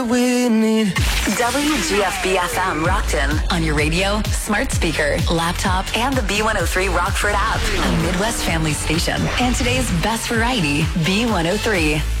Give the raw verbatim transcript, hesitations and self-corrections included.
We need W G F B F M Rockton on your radio, smart speaker, laptop, and the B one oh three Rockford app. A Midwest family station. And today's best variety, B one oh three.